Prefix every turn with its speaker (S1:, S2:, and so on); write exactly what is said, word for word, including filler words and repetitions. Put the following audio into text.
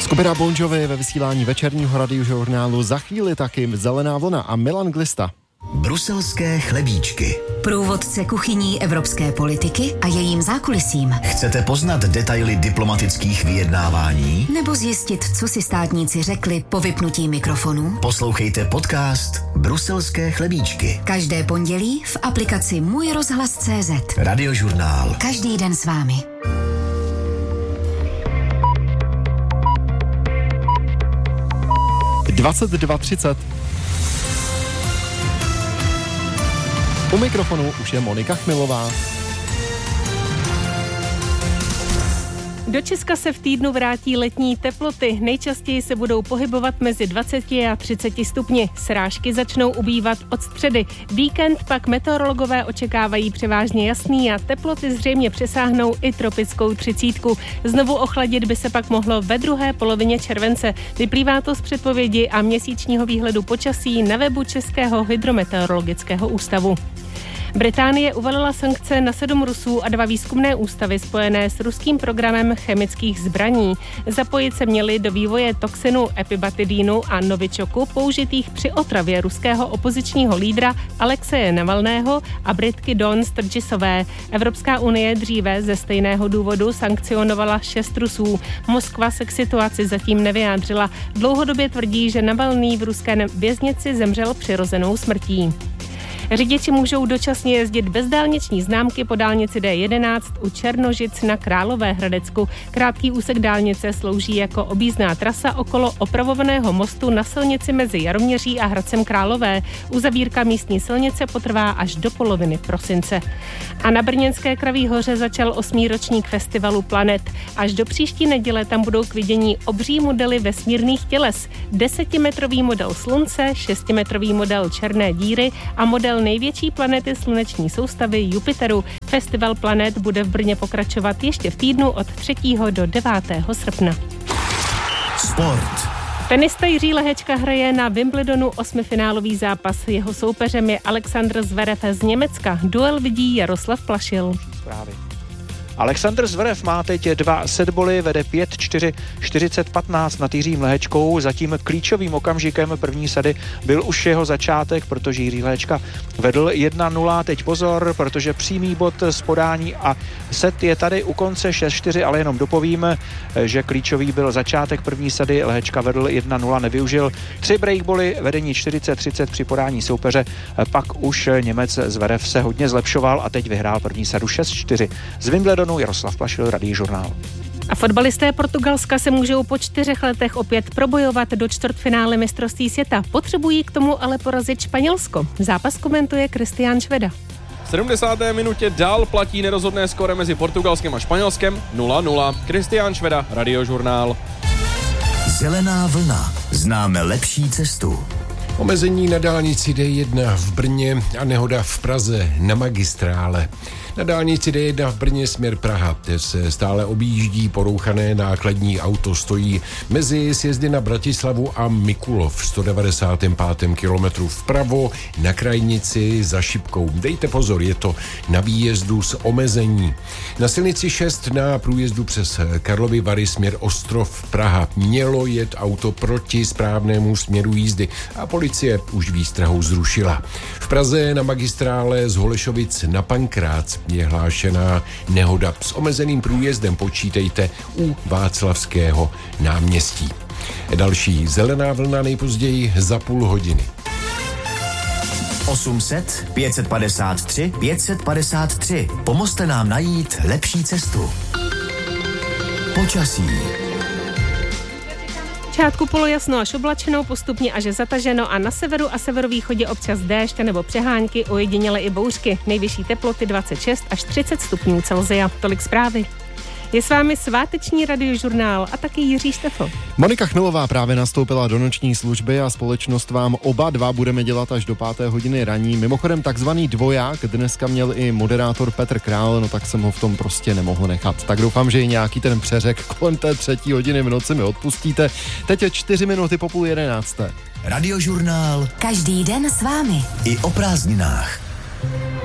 S1: Skupina Bon Jovi ve vysílání večerního radiožurnálu, za chvíli taky Zelená vlna a Milan Glista.
S2: Bruselské chlebíčky.
S3: Průvodce kuchyní evropské politiky a jejím zákulisím.
S2: Chcete poznat detaily diplomatických vyjednávání?
S3: Nebo zjistit, co si státníci řekli po vypnutí mikrofonu?
S2: Poslouchejte podcast Bruselské chlebíčky.
S3: Každé pondělí v aplikaci Můj rozhlas tečka cé zet.
S2: Radiožurnál.
S3: Každý den s vámi.
S1: dvacet dva třicet. U mikrofonu už je Monika Chmilová.
S4: Do Česka se v týdnu vrátí letní teploty. Nejčastěji se budou pohybovat mezi dvaceti a třiceti stupni. Srážky začnou ubývat od středy. Víkend pak meteorologové očekávají převážně jasný a teploty zřejmě přesáhnou i tropickou třicítku. Znovu ochladit by se pak mohlo ve druhé polovině července. Vyplývá to z předpovědi a měsíčního výhledu počasí na webu Českého hydrometeorologického ústavu. Británie uvalila sankce na sedm Rusů a dva výzkumné ústavy spojené s ruským programem chemických zbraní. Zapojit se měli do vývoje toxinu epibatidínu a novičoku použitých při otravě ruského opozičního lídra Alexeje Navalného a Britky Dawn Sturgisové. Evropská unie dříve ze stejného důvodu sankcionovala šest Rusů. Moskva se k situaci zatím nevyjádřila. Dlouhodobě tvrdí, že Navalný v ruské věznici zemřel přirozenou smrtí. Řidiči můžou dočasně jezdit bez dálniční známky po dálnici D jedenáct u Černožic na Královéhradecku. Krátký úsek dálnice slouží jako objízdná trasa okolo opravovaného mostu na silnici mezi Jaroměří a Hradcem Králové. Uzavírka místní silnice potrvá až do poloviny prosince. A na brněnské Kraví hoře začal osmý ročník festivalu Planet. Až do příští neděle tam budou k vidění obří modely vesmírných těles. Desetimetrový model Slunce, šestimetrový model černé díry a model největší planety sluneční soustavy Jupiteru. Festival Planet bude v Brně pokračovat ještě v týdnu od třetího do devátého srpna.
S2: Sport.
S4: Tenista Jiří Lehečka hraje na Wimbledonu osmifinálový zápas. Jeho soupeřem je Alexander Zverev z Německa. Duel vidí Jaroslav Plašil.
S5: Právě. Alexander Zverev má teď dva setboly, vede pět čtyři, čtyřicet patnáct nad Jiřím Lehečkou. Zatím klíčovým okamžikem první sady byl už jeho začátek, protože Jiří Lehečka vedl jedna nula. Teď pozor, protože přímý bod z podání a set je tady u konce šest čtyři, ale jenom dopovím, že klíčový byl začátek první sady. Lehečka vedl jedna nula, nevyužil tři breakboly, vedení čtyřicet třicet při podání soupeře. Pak už Němec Zverev se hodně zlepšoval a teď vyhrál první sadu šest čtyři. Z Wimbledonu Jaroslav Plašil, Radiožurnál.
S4: A fotbalisté Portugalska se můžou po čtyřech letech opět probojovat do čtvrtfinále mistrovství světa. Potřebují k tomu ale porazit Španělsko. Zápas komentuje Kristián Šveda.
S6: V sedmdesáté minutě dál platí nerozhodné skóre mezi Portugalskem a Španělskem nula nula. Kristián Šveda, Radiožurnál.
S2: Zelená vlna. Známe lepší cestu.
S7: Omezení na dálnici D jedna v Brně a nehoda v Praze na magistrále. Na dálnici D jedna v Brně směr Praha se stále objíždí porouchané nákladní auto. Stojí mezi sjezdy na Bratislavu a Mikulov v sto devadesátém pátém kilometru vpravo na krajnici za Šipkou. Dejte pozor, je to na výjezdu z omezení. Na silnici šest na průjezdu přes Karlovy Vary směr Ostrov Praha mělo jet auto proti správnému směru jízdy a policie už výstrahu zrušila. V Praze na magistrále z Holešovic na Pankrác je hlášená nehoda s omezeným průjezdem, počítejte u Václavského náměstí. Další zelená vlna nejpozději za půl hodiny.
S2: osm set, pět set padesát tři, pět set padesát tři. Pomozte nám najít lepší cestu. Počasí.
S4: Čátku polojasno až oblačeno, postupně až zataženo a na severu a severovýchodě občas déšť nebo přehánky, ojediněle i bouřky. Nejvyšší teploty dvacet šest až třicet stupňů Celsia. Tolik zprávy. Je s vámi sváteční radiožurnál a taky Jiří Štefl.
S1: Monika Chmilová právě nastoupila do noční služby a společnost vám oba dva budeme dělat až do páté hodiny raní. Mimochodem takzvaný dvoják dneska měl i moderátor Petr Král, no tak jsem ho v tom prostě nemohl nechat. Tak doufám, že i nějaký ten přeřek kolem té třetí hodiny v noci mi odpustíte. Teď je čtyři minuty po půl jedenácté.
S2: Radiožurnál.
S3: Každý den s vámi.
S2: I o prázdninách.